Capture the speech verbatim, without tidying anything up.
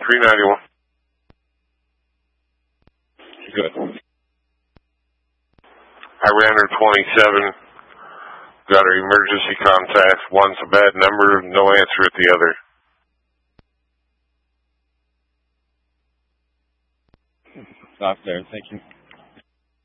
three ninety-one. Good. Highlander twenty-seven. Got our emergency contact. One's a bad number, no answer at the other. Stop there. Thank you.